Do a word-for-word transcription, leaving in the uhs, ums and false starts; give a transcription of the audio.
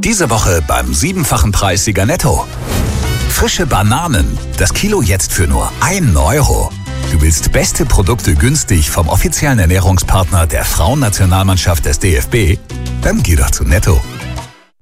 Diese Woche beim siebenfachen Preissieger Netto. Frische Bananen, das Kilo jetzt für nur ein Euro. Du willst beste Produkte günstig vom offiziellen Ernährungspartner der Frauennationalmannschaft des D F B? Dann geh doch zu Netto.